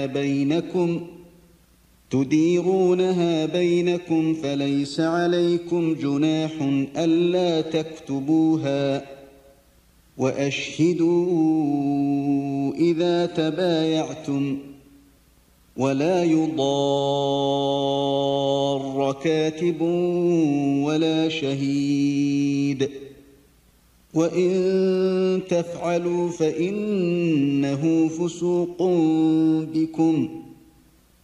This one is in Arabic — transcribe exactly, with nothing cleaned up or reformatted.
بينكم تديرونها بينكم فليس عليكم جناح ألا تكتبوها وأشهدوا إذا تبايعتم ولا يضار كاتب ولا شهيد وإن تفعلوا فإنه فسوق بكم